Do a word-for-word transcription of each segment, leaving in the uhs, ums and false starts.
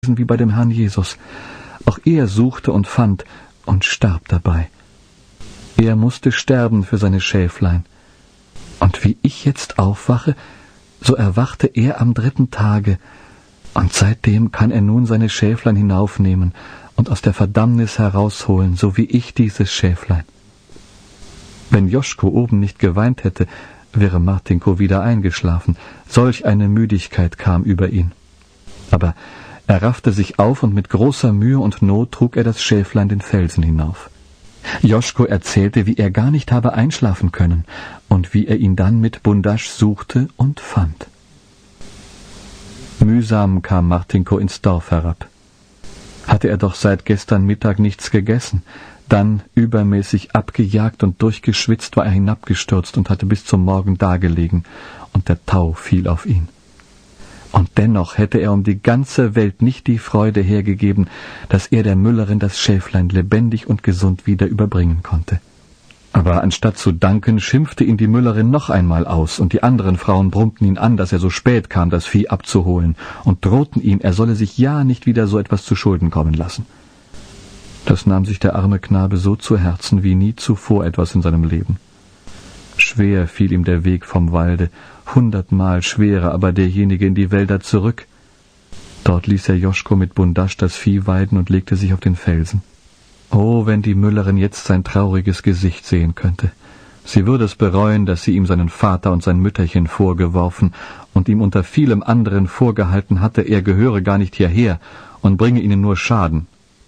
wie bei dem Herrn Jesus. Auch er suchte und fand und starb dabei. Er musste sterben für seine Schäflein. Und wie ich jetzt aufwache, so erwachte er am dritten Tage, und seitdem kann er nun seine Schäflein hinaufnehmen und aus der Verdammnis herausholen, so wie ich dieses Schäflein. Wenn Joschko oben nicht geweint hätte, wäre Martinko wieder eingeschlafen. Solch eine Müdigkeit kam über ihn. Aber er raffte sich auf, und mit großer Mühe und Not trug er das Schäflein den Felsen hinauf. Joschko erzählte, wie er gar nicht habe einschlafen können und wie er ihn dann mit Bundasch suchte und fand. Mühsam kam Martinko ins Dorf herab. Hatte er doch seit gestern Mittag nichts gegessen. Dann, übermäßig abgejagt und durchgeschwitzt, war er hinabgestürzt und hatte bis zum Morgen dagelegen, und der Tau fiel auf ihn. Und dennoch hätte er um die ganze Welt nicht die Freude hergegeben, dass er der Müllerin das Schäflein lebendig und gesund wieder überbringen konnte. Aber anstatt zu danken, schimpfte ihn die Müllerin noch einmal aus, und die anderen Frauen brummten ihn an, dass er so spät kam, das Vieh abzuholen, und drohten ihm, er solle sich ja nicht wieder so etwas zu Schulden kommen lassen. Das nahm sich der arme Knabe so zu Herzen wie nie zuvor etwas in seinem Leben. Schwer fiel ihm der Weg vom Walde, hundertmal schwerer aber derjenige in die Wälder zurück. Dort ließ er Joschko mit Bundasch das Vieh weiden und legte sich auf den Felsen. Oh, wenn die Müllerin jetzt sein trauriges Gesicht sehen könnte! Sie würde es bereuen, dass sie ihm seinen Vater und sein Mütterchen vorgeworfen und ihm unter vielem anderen vorgehalten hatte, er gehöre gar nicht hierher und bringe ihnen nur Schaden.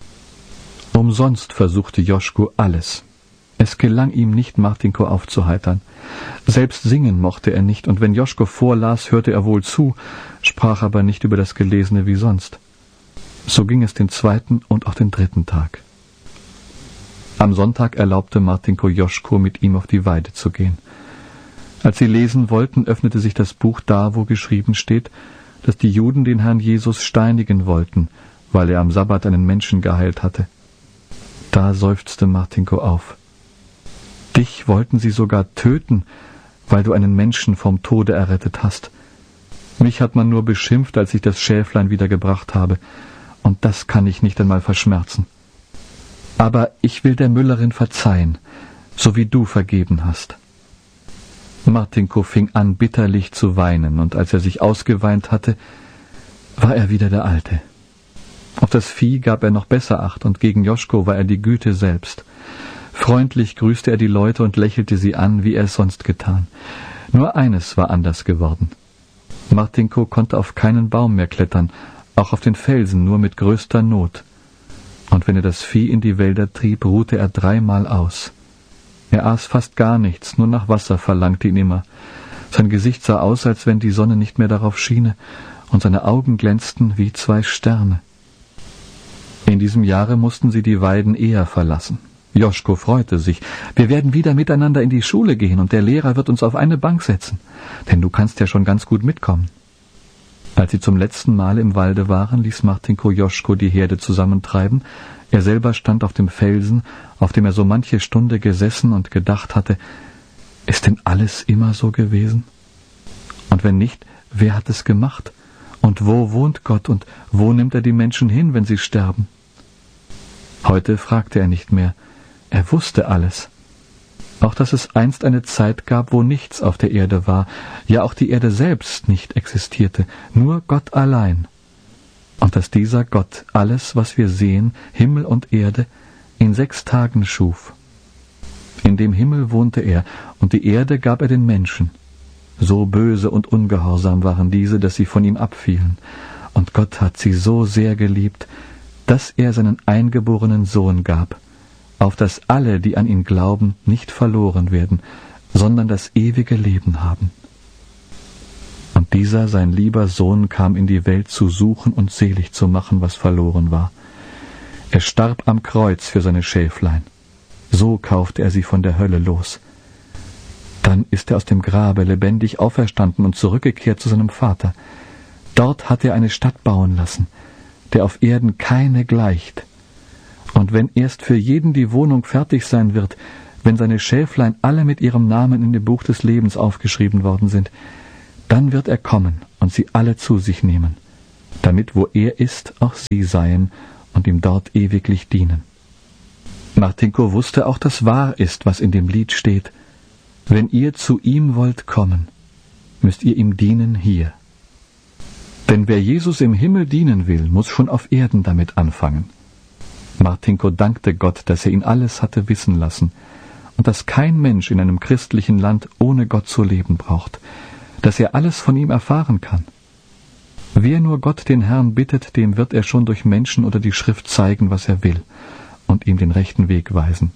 Umsonst versuchte Joschko alles. Es gelang ihm nicht, Martinko aufzuheitern. Selbst singen mochte er nicht, und wenn Joschko vorlas, hörte er wohl zu, sprach aber nicht über das Gelesene wie sonst. So ging es den zweiten und auch den dritten Tag. Am Sonntag erlaubte Martinko Joschko, mit ihm auf die Weide zu gehen. Als sie lesen wollten, öffnete sich das Buch da, wo geschrieben steht, dass die Juden den Herrn Jesus steinigen wollten, weil er am Sabbat einen Menschen geheilt hatte. Da seufzte Martinko auf. Dich wollten sie sogar töten, weil du einen Menschen vom Tode errettet hast. Mich hat man nur beschimpft, als ich das Schäflein wiedergebracht habe, und das kann ich nicht einmal verschmerzen. Aber ich will der Müllerin verzeihen, so wie du vergeben hast. Martinko fing an, bitterlich zu weinen, und als er sich ausgeweint hatte, war er wieder der Alte. Auf das Vieh gab er noch besser Acht, und gegen Joschko war er die Güte selbst. Freundlich grüßte er die Leute und lächelte sie an, wie er es sonst getan. Nur eines war anders geworden. Martinko konnte auf keinen Baum mehr klettern, auch auf den Felsen nur mit größter Not. Und wenn er das Vieh in die Wälder trieb, ruhte er dreimal aus. Er aß fast gar nichts, nur nach Wasser verlangte ihn immer. Sein Gesicht sah aus, als wenn die Sonne nicht mehr darauf schiene, und seine Augen glänzten wie zwei Sterne. In diesem Jahre mussten sie die Weiden eher verlassen. Joschko freute sich. Wir werden wieder miteinander in die Schule gehen, und der Lehrer wird uns auf eine Bank setzen, denn du kannst ja schon ganz gut mitkommen. Als sie zum letzten Mal im Walde waren, ließ Martinko Joschko die Herde zusammentreiben. Er selber stand auf dem Felsen, auf dem er so manche Stunde gesessen und gedacht hatte, ist denn alles immer so gewesen? Und wenn nicht, wer hat es gemacht? Und wo wohnt Gott, und wo nimmt er die Menschen hin, wenn sie sterben? Heute fragte er nicht mehr. Er wusste alles. Auch, dass es einst eine Zeit gab, wo nichts auf der Erde war, ja auch die Erde selbst nicht existierte, nur Gott allein. Und dass dieser Gott alles, was wir sehen, Himmel und Erde, in sechs Tagen schuf. In dem Himmel wohnte er, und die Erde gab er den Menschen. So böse und ungehorsam waren diese, dass sie von ihm abfielen. Und Gott hat sie so sehr geliebt, dass er seinen eingeborenen Sohn gab, auf dass alle, die an ihn glauben, nicht verloren werden, sondern das ewige Leben haben. Und dieser, sein lieber Sohn, kam in die Welt zu suchen und selig zu machen, was verloren war. Er starb am Kreuz für seine Schäflein. So kaufte er sie von der Hölle los. Dann ist er aus dem Grabe lebendig auferstanden und zurückgekehrt zu seinem Vater. Dort hat er eine Stadt bauen lassen, der auf Erden keine gleicht. Und wenn erst für jeden die Wohnung fertig sein wird, wenn seine Schäflein alle mit ihrem Namen in dem Buch des Lebens aufgeschrieben worden sind, dann wird er kommen und sie alle zu sich nehmen. damit wo er ist, auch sie seien und ihm dort ewiglich dienen. Martinko wusste auch, dass wahr ist, was in dem Lied steht: Wenn ihr zu ihm wollt kommen, müsst ihr ihm dienen hier. Denn wer Jesus im Himmel dienen will, muss schon auf Erden damit anfangen. Martinko dankte Gott, dass er ihn alles hatte wissen lassen und dass kein Mensch in einem christlichen Land ohne Gott zu leben braucht, dass er alles von ihm erfahren kann. Wer nur Gott den Herrn bittet, dem wird er schon durch Menschen oder die Schrift zeigen, was er will, und ihm den rechten Weg weisen.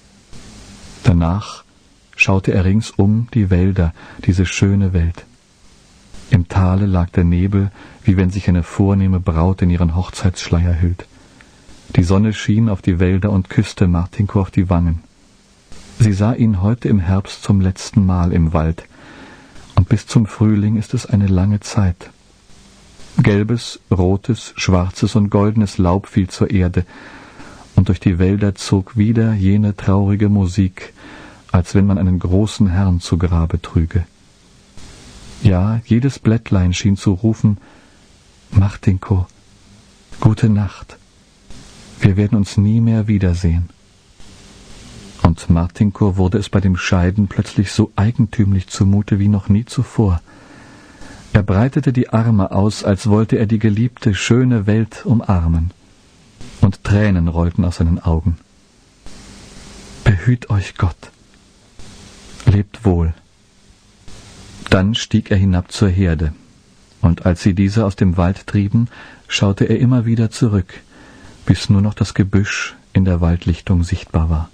Danach schaute er ringsum die Wälder, diese schöne Welt. Im Tale lag der Nebel, wie wenn sich eine vornehme Braut in ihren Hochzeitsschleier hüllt. Die Sonne schien auf die Wälder und küsste Martinko auf die Wangen. Sie sah ihn heute im Herbst zum letzten Mal im Wald, und bis zum Frühling ist es eine lange Zeit. Gelbes, rotes, schwarzes und goldenes Laub fiel zur Erde, und durch die Wälder zog wieder jene traurige Musik, als wenn man einen großen Herrn zu Grabe trüge. Ja, jedes Blättlein schien zu rufen: Martinko, gute Nacht, wir werden uns nie mehr wiedersehen. Und Martinko wurde es bei dem Scheiden plötzlich so eigentümlich zumute wie noch nie zuvor. Er breitete die Arme aus, als wollte er die geliebte, schöne Welt umarmen. Und Tränen rollten aus seinen Augen. Behüt euch Gott. Lebt wohl. Dann stieg er hinab zur Herde, und als sie diese aus dem Wald trieben, schaute er immer wieder zurück, bis nur noch das Gebüsch in der Waldlichtung sichtbar war.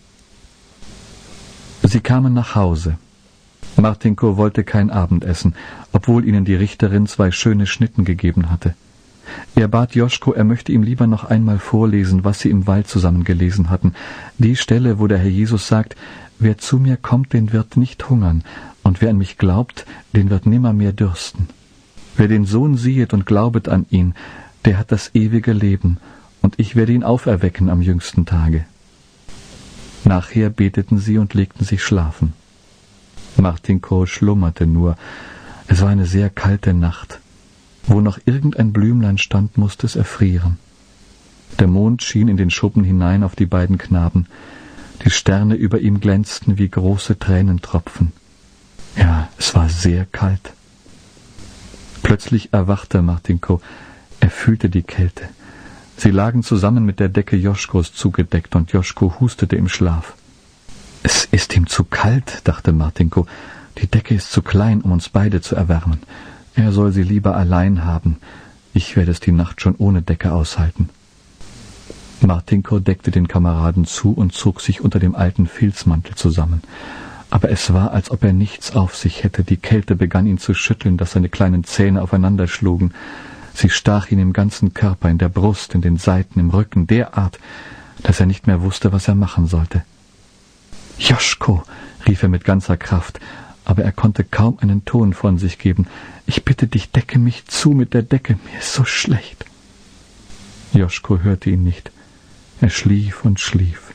Sie kamen nach Hause. Martinko wollte kein Abendessen, obwohl ihnen die Richterin zwei schöne Schnitten gegeben hatte. Er bat Joschko, er möchte ihm lieber noch einmal vorlesen, was sie im Wald zusammen gelesen hatten. Die Stelle, wo der Herr Jesus sagt: Wer zu mir kommt, den wird nicht hungern, und wer an mich glaubt, den wird nimmermehr dürsten. Wer den Sohn siehet und glaubet an ihn, der hat das ewige Leben, und ich werde ihn auferwecken am jüngsten Tage. Nachher beteten sie und legten sich schlafen. Martinko schlummerte nur. Es war eine sehr kalte Nacht. Wo noch irgendein Blümlein stand, musste es erfrieren. Der Mond schien in den Schuppen hinein auf die beiden Knaben. Die Sterne über ihm glänzten wie große Tränentropfen. Ja, es war sehr kalt. Plötzlich erwachte Martinko. Er fühlte die Kälte. Sie lagen zusammen mit der Decke Joschkos zugedeckt, und Joschko hustete im Schlaf. Es ist ihm zu kalt, dachte Martinko. Die Decke ist zu klein, um uns beide zu erwärmen. Er soll sie lieber allein haben. Ich werde es die Nacht schon ohne Decke aushalten. Martinko deckte den Kameraden zu und zog sich unter dem alten Filzmantel zusammen. Aber es war, als ob er nichts auf sich hätte. Die Kälte begann ihn zu schütteln, dass seine kleinen Zähne aufeinander schlugen. Sie stach ihn im ganzen Körper, in der Brust, in den Seiten, im Rücken, derart, dass er nicht mehr wusste, was er machen sollte. »Joschko«, rief er mit ganzer Kraft, aber er konnte kaum einen Ton von sich geben. »Ich bitte dich, decke mich zu mit der Decke, mir ist so schlecht.« Joschko hörte ihn nicht. Er schlief und schlief.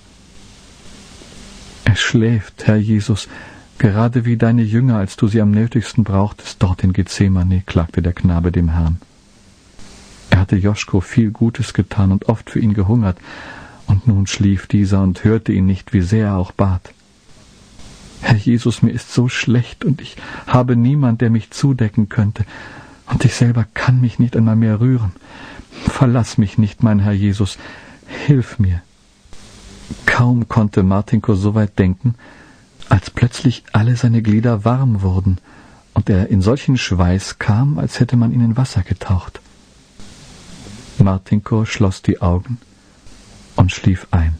»Er schläft, Herr Jesus, gerade wie deine Jünger, als du sie am nötigsten brauchtest, dort in Gethsemane«, klagte der Knabe dem Herrn. Er hatte Joschko viel Gutes getan und oft für ihn gehungert, und nun schlief dieser und hörte ihn nicht, wie sehr er auch bat. »Herr Jesus, mir ist so schlecht, und ich habe niemand, der mich zudecken könnte, und ich selber kann mich nicht einmal mehr rühren. Verlass mich nicht, mein Herr Jesus, hilf mir.« Kaum konnte Martinko so weit denken, als plötzlich alle seine Glieder warm wurden und er in solchen Schweiß kam, als hätte man ihn in Wasser getaucht. Martinko schloss die Augen und schlief ein.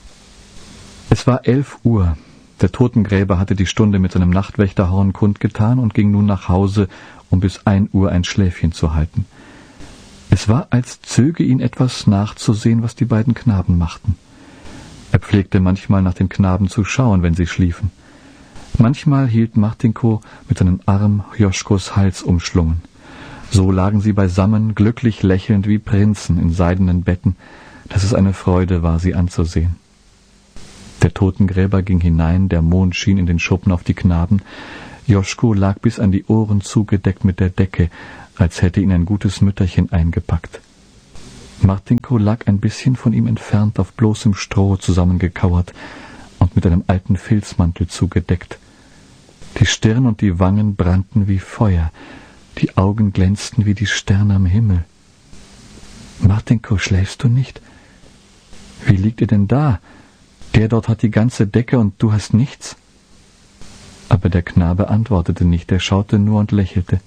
Es war elf Uhr. Der Totengräber hatte die Stunde mit seinem Nachtwächterhorn kundgetan und ging nun nach Hause, um bis ein Uhr ein Schläfchen zu halten. Es war, als zöge ihn etwas nachzusehen, was die beiden Knaben machten. Er pflegte manchmal nach den Knaben zu schauen, wenn sie schliefen. Manchmal hielt Martinko mit seinem Arm Joschkos Hals umschlungen. So lagen sie beisammen, glücklich lächelnd wie Prinzen in seidenen Betten, dass es eine Freude war, sie anzusehen. Der Totengräber ging hinein, der Mond schien in den Schuppen auf die Knaben. Joschko lag bis an die Ohren zugedeckt mit der Decke, als hätte ihn ein gutes Mütterchen eingepackt. Martinko lag ein bisschen von ihm entfernt auf bloßem Stroh zusammengekauert und mit einem alten Filzmantel zugedeckt. Die Stirn und die Wangen brannten wie Feuer, die Augen glänzten wie die Sterne am Himmel. »Martinko, schläfst du nicht? Wie liegt ihr denn da? Der dort hat die ganze Decke und du hast nichts?« Aber der Knabe antwortete nicht, er schaute nur und lächelte.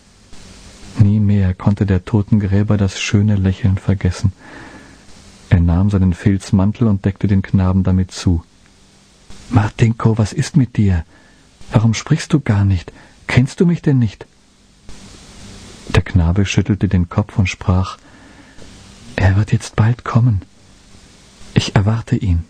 Nie mehr konnte der Totengräber das schöne Lächeln vergessen. Er nahm seinen Filzmantel und deckte den Knaben damit zu. »Martinko, was ist mit dir? Warum sprichst du gar nicht? Kennst du mich denn nicht?« Der Knabe schüttelte den Kopf und sprach, »Er wird jetzt bald kommen. Ich erwarte ihn.«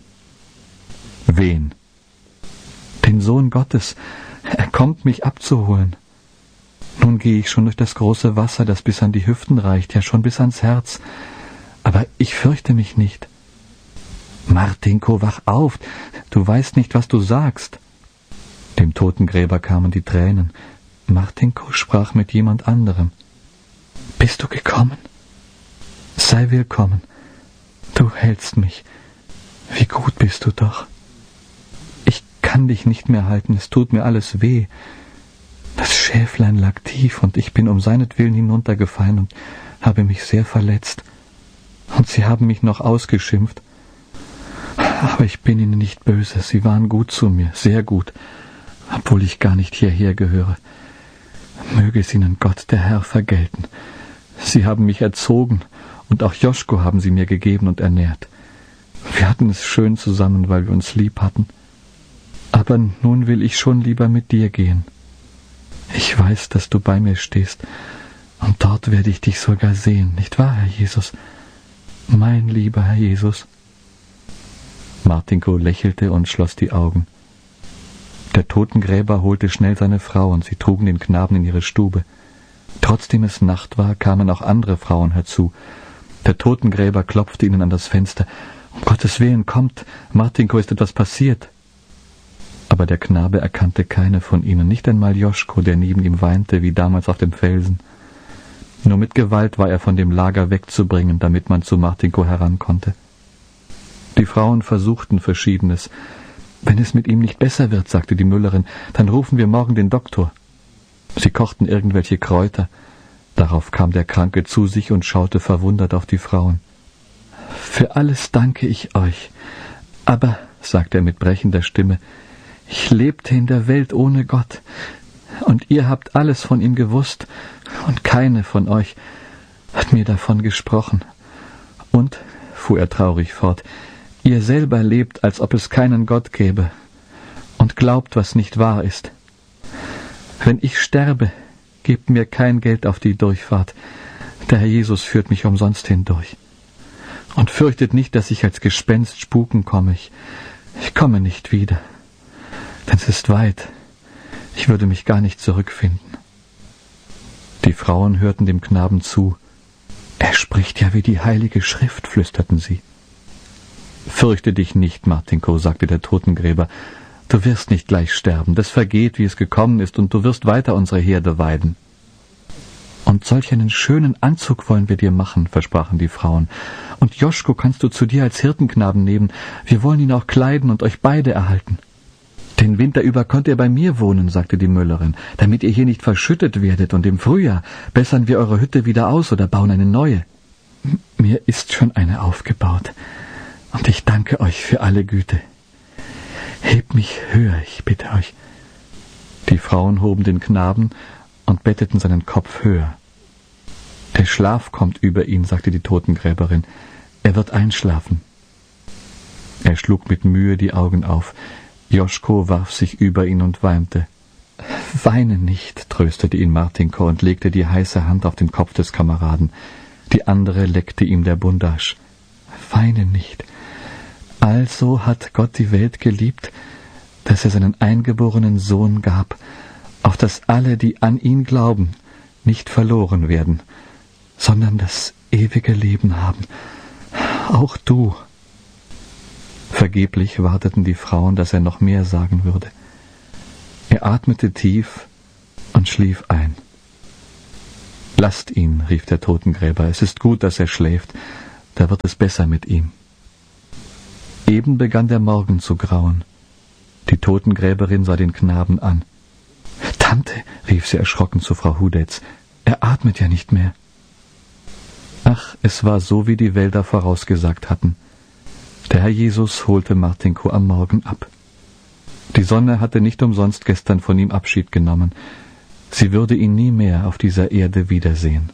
»Wen?« »Den Sohn Gottes. Er kommt, mich abzuholen. Nun gehe ich schon durch das große Wasser, das bis an die Hüften reicht, ja schon bis ans Herz. Aber ich fürchte mich nicht.« »Martinko, wach auf! Du weißt nicht, was du sagst.« Dem Totengräber kamen die Tränen. Martinko sprach mit jemand anderem. »Bist du gekommen? Sei willkommen. Du hältst mich. Wie gut bist du doch. Ich kann dich nicht mehr halten, es tut mir alles weh. Das Schäflein lag tief und ich bin um seinetwillen hinuntergefallen und habe mich sehr verletzt. Und sie haben mich noch ausgeschimpft. Aber ich bin ihnen nicht böse, sie waren gut zu mir, sehr gut, obwohl ich gar nicht hierher gehöre. Möge es ihnen Gott, der Herr, vergelten. Sie haben mich erzogen und auch Joschko haben sie mir gegeben und ernährt. Wir hatten es schön zusammen, weil wir uns lieb hatten. Aber nun will ich schon lieber mit dir gehen. Ich weiß, dass du bei mir stehst, und dort werde ich dich sogar sehen, nicht wahr, Herr Jesus? Mein lieber Herr Jesus.« Martinko lächelte und schloss die Augen. Der Totengräber holte schnell seine Frau, und sie trugen den Knaben in ihre Stube. Trotzdem es Nacht war, kamen auch andere Frauen herzu. Der Totengräber klopfte ihnen an das Fenster. »Um Gottes Willen, kommt, Martinko, ist etwas passiert.« Aber der Knabe erkannte keine von ihnen, nicht einmal Joschko, der neben ihm weinte, wie damals auf dem Felsen. Nur mit Gewalt war er von dem Lager wegzubringen, damit man zu Martinko heran konnte. Die Frauen versuchten Verschiedenes. »Wenn es mit ihm nicht besser wird«, sagte die Müllerin, »dann rufen wir morgen den Doktor.« Sie kochten irgendwelche Kräuter. Darauf kam der Kranke zu sich und schaute verwundert auf die Frauen. »Für alles danke ich euch. Aber«, sagte er mit brechender Stimme, »ich lebte in der Welt ohne Gott, und ihr habt alles von ihm gewusst, und keine von euch hat mir davon gesprochen. Und«, fuhr er traurig fort, »ihr selber lebt, als ob es keinen Gott gäbe, und glaubt, was nicht wahr ist. Wenn ich sterbe, gebt mir kein Geld auf die Durchfahrt. Der Herr Jesus führt mich umsonst hindurch. Und fürchtet nicht, dass ich als Gespenst spuken komme. Ich, ich komme nicht wieder, denn es ist weit. Ich würde mich gar nicht zurückfinden.« Die Frauen hörten dem Knaben zu. »Er spricht ja wie die Heilige Schrift«, flüsterten sie. »Fürchte dich nicht, Martinko«, sagte der Totengräber. »Du wirst nicht gleich sterben. Das vergeht, wie es gekommen ist, und du wirst weiter unsere Herde weiden.« »Und solch einen schönen Anzug wollen wir dir machen«, versprachen die Frauen. »Und Joschko kannst du zu dir als Hirtenknaben nehmen. Wir wollen ihn auch kleiden und euch beide erhalten.« »Den Winter über könnt ihr bei mir wohnen«, sagte die Müllerin, »damit ihr hier nicht verschüttet werdet, und im Frühjahr bessern wir eure Hütte wieder aus oder bauen eine neue.« »Mir ist schon eine aufgebaut, und ich danke euch für alle Güte. Hebt mich höher, ich bitte euch.« Die Frauen hoben den Knaben und betteten seinen Kopf höher. »Der Schlaf kommt über ihn«, sagte die Totengräberin. »Er wird einschlafen.« Er schlug mit Mühe die Augen auf. Joschko warf sich über ihn und weinte. »Weine nicht«, tröstete ihn Martinko und legte die heiße Hand auf den Kopf des Kameraden. Die andere leckte ihm der Bundasch. »Weine nicht. Also hat Gott die Welt geliebt, dass er seinen eingeborenen Sohn gab, auf dass alle, die an ihn glauben, nicht verloren werden, sondern das ewige Leben haben. Auch du.« Vergeblich warteten die Frauen, dass er noch mehr sagen würde. Er atmete tief und schlief ein. »Lasst ihn«, rief der Totengräber, »es ist gut, dass er schläft, da wird es besser mit ihm.« Eben begann der Morgen zu grauen. Die Totengräberin sah den Knaben an. »Tante«, rief sie erschrocken zu Frau Hudetz, »er atmet ja nicht mehr.« Ach, es war so, wie die Wälder vorausgesagt hatten. Der Herr Jesus holte Martinko am Morgen ab. Die Sonne hatte nicht umsonst gestern von ihm Abschied genommen. Sie würde ihn nie mehr auf dieser Erde wiedersehen.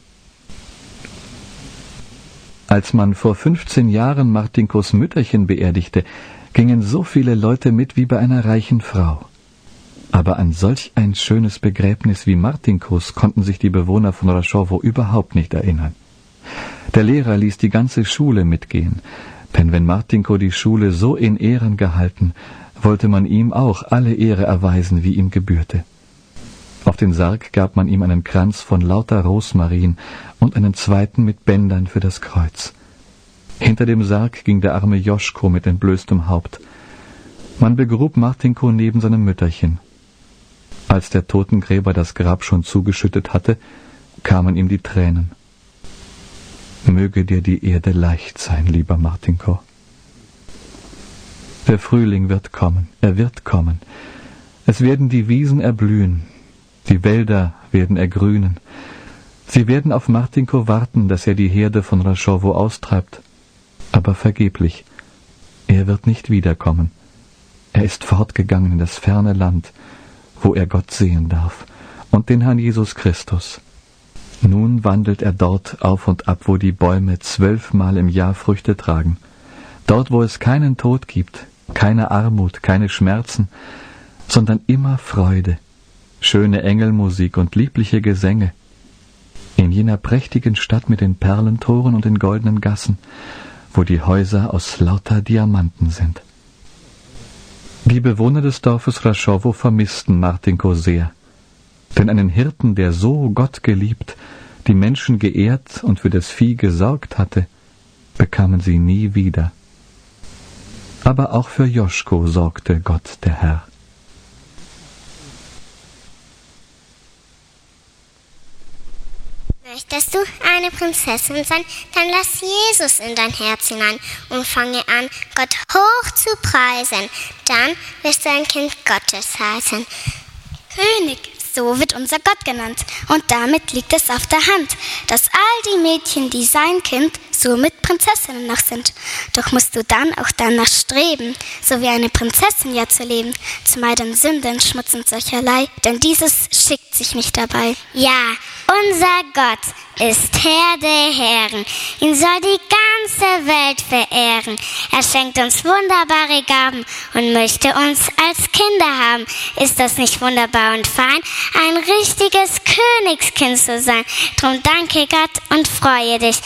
Als man vor fünfzehn Jahren Martinkos Mütterchen beerdigte, gingen so viele Leute mit wie bei einer reichen Frau. Aber an solch ein schönes Begräbnis wie Martinkos konnten sich die Bewohner von Raschowo überhaupt nicht erinnern. Der Lehrer ließ die ganze Schule mitgehen, denn wenn Martinko die Schule so in Ehren gehalten, wollte man ihm auch alle Ehre erweisen, wie ihm gebührte. Auf den Sarg gab man ihm einen Kranz von lauter Rosmarin und einen zweiten mit Bändern für das Kreuz. Hinter dem Sarg ging der arme Joschko mit entblößtem Haupt. Man begrub Martinko neben seinem Mütterchen. Als der Totengräber das Grab schon zugeschüttet hatte, kamen ihm die Tränen. Möge dir die Erde leicht sein, lieber Martinko. Der Frühling wird kommen, er wird kommen. Es werden die Wiesen erblühen, die Wälder werden ergrünen. Sie werden auf Martinko warten, dass er die Herde von Raschowo austreibt. Aber vergeblich, er wird nicht wiederkommen. Er ist fortgegangen in das ferne Land, wo er Gott sehen darf, und den Herrn Jesus Christus. Nun wandelt er dort auf und ab, wo die Bäume zwölfmal im Jahr Früchte tragen. Dort, wo es keinen Tod gibt, keine Armut, keine Schmerzen, sondern immer Freude, schöne Engelmusik und liebliche Gesänge. In jener prächtigen Stadt mit den Perlentoren und den goldenen Gassen, wo die Häuser aus lauter Diamanten sind. Die Bewohner des Dorfes Raschowo vermissten Martinko sehr, denn einen Hirten, der so Gott geliebt, die Menschen geehrt und für das Vieh gesorgt hatte, bekamen sie nie wieder. Aber auch für Joschko sorgte Gott der Herr. Möchtest du eine Prinzessin sein, dann lass Jesus in dein Herz hinein und fange an, Gott hoch zu preisen. Dann wirst du ein Kind Gottes heißen. König, so wird unser Gott genannt. Und damit liegt es auf der Hand, dass all die Mädchen, die sein Kind, somit Prinzessinnen noch sind. Doch musst du dann auch danach streben, so wie eine Prinzessin ja zu leben, zu meiden Sünden, Schmutz und solcherlei, denn dieses schickt sich nicht dabei. Ja, unser Gott ist Herr der Herren, ihn soll die ganze Welt verehren. Er schenkt uns wunderbare Gaben und möchte uns als Kinder haben. Ist das nicht wunderbar und fein, ein richtiges Königskind zu sein? Drum danke Gott und freue dich,